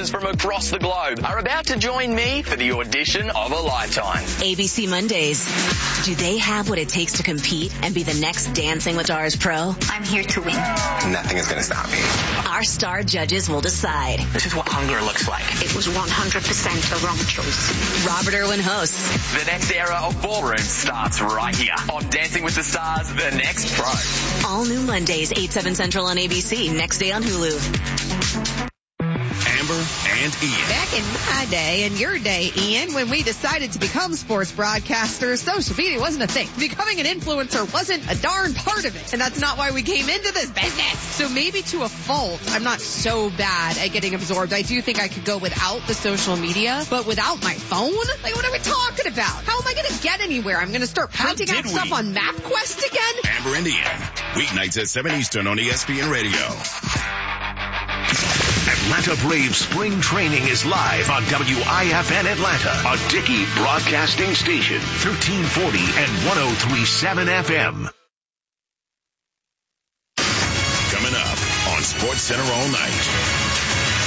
stars from across the globe are about to join me for the audition of a lifetime. ABC Mondays. Do they have what it takes to compete and be the next Dancing with Stars pro? I'm here to win. Nothing is going to stop me. Our star judges will decide. This is what hunger looks like. It was 100% the wrong choice. Robert Irwin hosts. The next era of ballroom starts right here on Dancing with the Stars, The Next Pro. All new Mondays, 8/7 Central on ABC. Next day on Hulu. Amber and Ian. Back in my day and your day, Ian, when we decided to become sports broadcasters, social media wasn't a thing. Becoming an influencer wasn't a darn part of it. And that's not why we came into this business. So maybe to a fault, I'm not so bad at getting absorbed. I do think I could go without the social media, but without my phone? Like, what are we talking about? How am I going to get anywhere? I'm going to start printing out stuff on MapQuest again? Amber and Ian. Weeknights at 7 Eastern on ESPN Radio. Atlanta Braves spring training is live on WIFN Atlanta, a Dickey broadcasting station, 1340 and 103.7 FM. Coming up on Sports Center all night.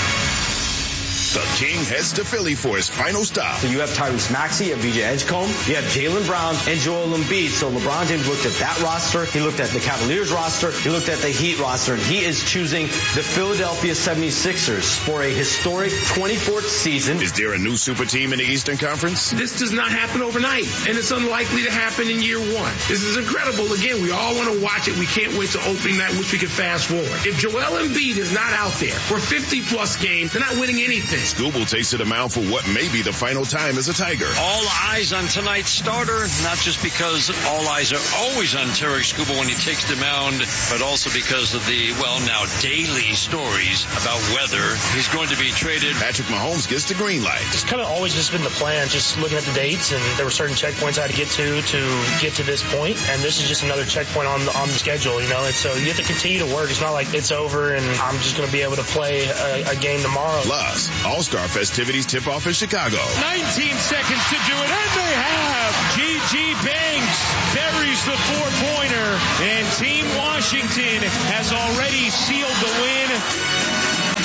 The King heads to Philly for his final stop. So you have Tyrese Maxey, you have VJ Edgecombe, you have Jaylen Brown and Joel Embiid. So LeBron James looked at that roster. He looked at the Cavaliers roster. He looked at the Heat roster. And he is choosing the Philadelphia 76ers for a historic 24th season. Is there a new super team in the Eastern Conference? This does not happen overnight, and it's unlikely to happen in year one. This is incredible. Again, we all want to watch it. We can't wait to opening night, wish we could fast forward. If Joel Embiid is not out there for 50-plus games, they're not winning anything. Skubal takes to the mound for what may be the final time as a Tiger. All eyes on tonight's starter, not just because all eyes are always on Tarik Skubal when he takes the mound, but also because of the, now daily stories about whether he's going to be traded. Patrick Mahomes gets the green light. It's kind of always just been the plan, just looking at the dates, and there were certain checkpoints I had to get to this point, and this is just another checkpoint on the schedule, and so you have to continue to work. It's not like it's over and I'm just going to be able to play a game tomorrow. Plus, All-Star festivities tip off in Chicago. 19 seconds to do it, and they have. G.G. Banks buries the four-pointer, and Team Washington has already sealed the win.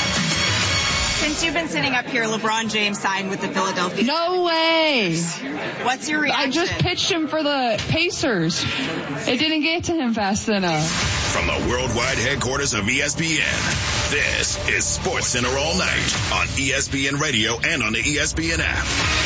Since you've been sitting up here, LeBron James signed with the Philadelphia. No way. What's your reaction? I just pitched him for the Pacers. It didn't get to him fast enough. From the worldwide headquarters of ESPN, this is Sports Center all night on ESPN Radio and on the ESPN app.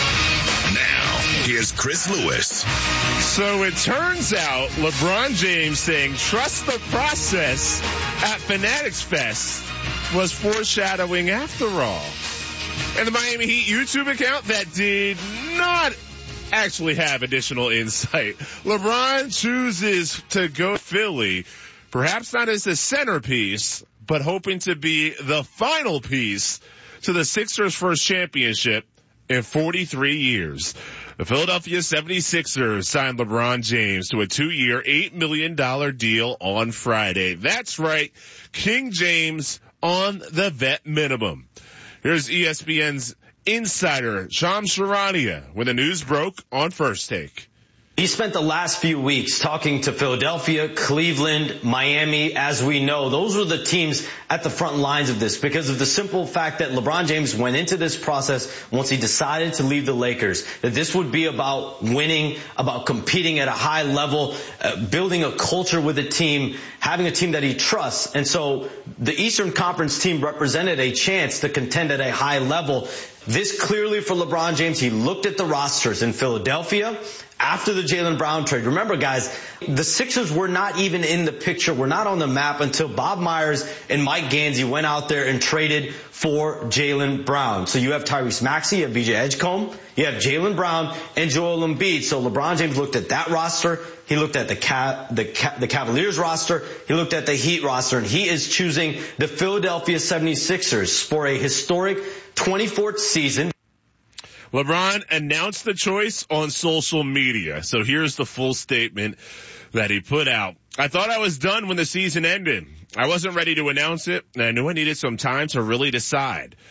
Now, here's Chris Lewis. So it turns out LeBron James saying, trust the process at Fanatics Fest was foreshadowing after all. And the Miami Heat YouTube account that did not actually have additional insight. LeBron chooses to go Philly, perhaps not as the centerpiece, but hoping to be the final piece to the Sixers' first championship in 43 years. The Philadelphia 76ers signed LeBron James to a 2-year, $8 million deal on Friday. That's right, King James on the vet minimum. Here's ESPN's insider, Shams Charania, when the news broke on First Take. He spent the last few weeks talking to Philadelphia, Cleveland, Miami. As we know, those were the teams at the front lines of this because of the simple fact that LeBron James went into this process once he decided to leave the Lakers, that this would be about winning, about competing at a high level, building a culture with a team, having a team that he trusts. And so the Eastern Conference team represented a chance to contend at a high level. This clearly for LeBron James, he looked at the rosters in Philadelphia after the Jaylen Brown trade. Remember, guys, the Sixers were not even in the picture. We're not on the map until Bob Myers and Mike Gansey went out there and traded for Jaylen Brown. So you have Tyrese Maxey, you have VJ Edgecombe, you have Jaylen Brown and Joel Embiid. So LeBron James looked at that roster. He looked at the Cavaliers roster. He looked at the Heat roster, and he is choosing the Philadelphia 76ers for a historic 24th season. LeBron announced the choice on social media. So here's the full statement that he put out. I thought I was done when the season ended. I wasn't ready to announce it, and I knew I needed some time to really decide. But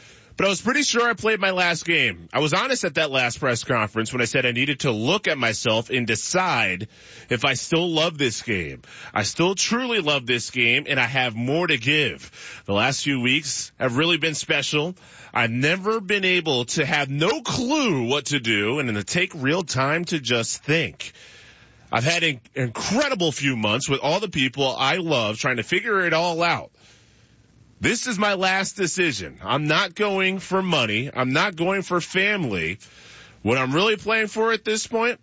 But I was pretty sure I played my last game. I was honest at that last press conference when I said I needed to look at myself and decide if I still love this game. I still truly love this game, and I have more to give. The last few weeks have really been special. I've never been able to have no clue what to do and to take real time to just think. I've had an incredible few months with all the people I love trying to figure it all out. This is my last decision. I'm not going for money. I'm not going for family. What I'm really playing for at this point,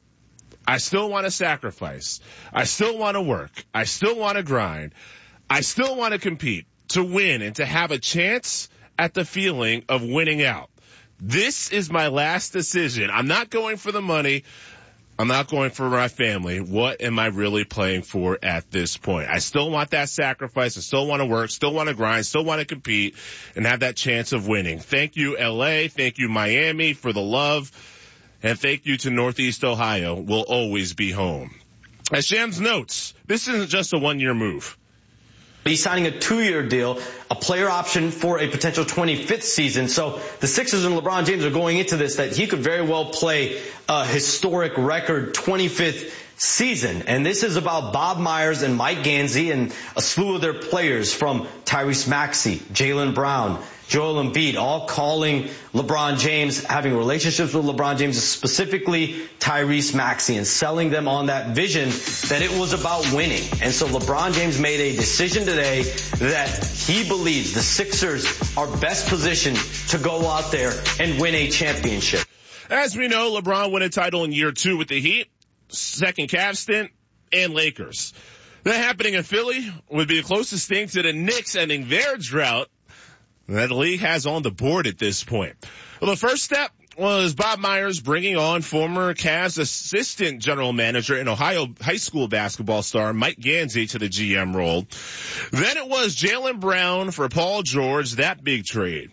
I still want to sacrifice. I still want to work. I still want to grind. I still want to compete, to win, and to have a chance at the feeling of winning out. This is my last decision. I'm not going for the money. I'm not going for my family. What am I really playing for at this point? I still want that sacrifice. I still want to work, still want to grind, still want to compete, and have that chance of winning. Thank you, LA. Thank you, Miami, for the love. And thank you to Northeast Ohio. We'll always be home. As Shams notes, this isn't just a one-year move. He's signing a 2-year deal, a player option for a potential 25th season. So the Sixers and LeBron James are going into this that he could very well play a historic record 25th season. And this is about Bob Myers and Mike Gansey and a slew of their players from Tyrese Maxey, Jaylen Brown, Joel Embiid, all calling LeBron James, having relationships with LeBron James, specifically Tyrese Maxey, and selling them on that vision that it was about winning. And so LeBron James made a decision today that he believes the Sixers are best positioned to go out there and win a championship. As we know, LeBron won a title in year 2 with the Heat, second Cavs stint, and Lakers. That happening in Philly would be the closest thing to the Knicks ending their drought that the league has on the board at this point. Well, the first step was Bob Myers bringing on former Cavs assistant general manager and Ohio high school basketball star Mike Gansey to the GM role. Then it was Jaylen Brown for Paul George, that big trade.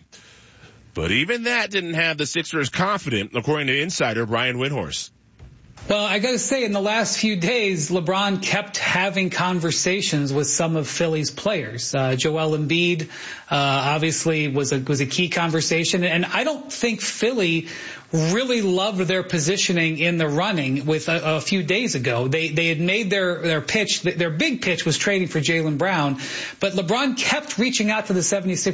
But even that didn't have the Sixers confident, according to insider Brian Windhorst. Well, I got to say, in the last few days, LeBron kept having conversations with some of Philly's players. Joel Embiid, obviously was a key conversation. And I don't think Philly really loved their positioning in the running with a few days ago. They had made their pitch. Their big pitch was trading for Jaylen Brown. But LeBron kept reaching out to the 76ers